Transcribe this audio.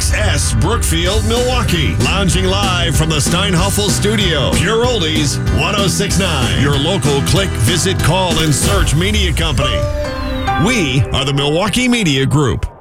KXS Brookfield, Milwaukee. Lounging live from the Steinhoffel Studio. Pure Oldies 1069. Your local click, visit, call, and search media company. We are the Milwaukee Media Group.